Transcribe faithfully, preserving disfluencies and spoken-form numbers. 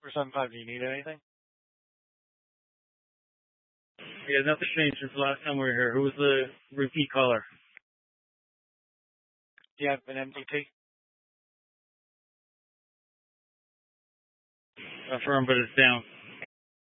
four seven five, do you need anything? Yeah, nothing changed since the last time we were here. Who was the repeat caller? Do you have an M D T? Affirm, but it's down.